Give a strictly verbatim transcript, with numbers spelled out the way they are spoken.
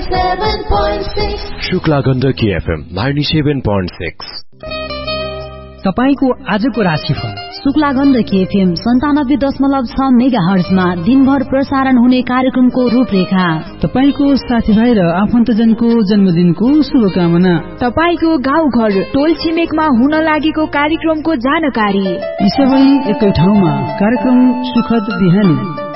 ninety-seven point six. Shukla Gandaki FM ninety-seven point six. तपाईको आजको राशिफल। शुक्ला गण्डकी एफएम सन्तानब्बे दशमलव छ मेगा हर्जमा दिनभर प्रसारण हुने कार्यक्रमको रूपरेखा। तपाईको साथीभाइ र आफन्तजनको जन्मदिनको शुभकामना। तपाईको गाउँ घर टोल छिमेकमा हुन लागेको कार्यक्रमको जानकारी। सबै एकै ठाउँमा कार्यक्रम सुखद बिहानी।